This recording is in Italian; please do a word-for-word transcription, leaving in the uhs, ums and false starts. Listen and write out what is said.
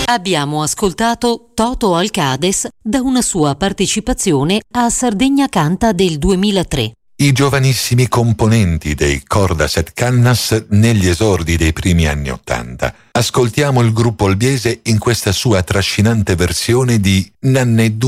Abbiamo ascoltato Toto Alcades da una sua partecipazione a Sardegna Canta del duemilatré. I giovanissimi componenti dei Cordaset Cannas negli esordi dei primi anni Ottanta. Ascoltiamo il gruppo olbiese in questa sua trascinante versione di Nanneddu